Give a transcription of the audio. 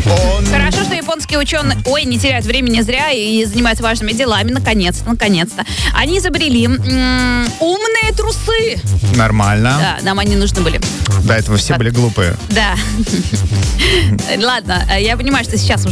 Хорошо, что японские ученые, не теряют времени зря и занимаются важными делами. Наконец-то. Они изобрели умные трусы. Нормально. Да, нам они нужны были. До этого все были глупые. Да. Ладно, я понимаю, что сейчас уже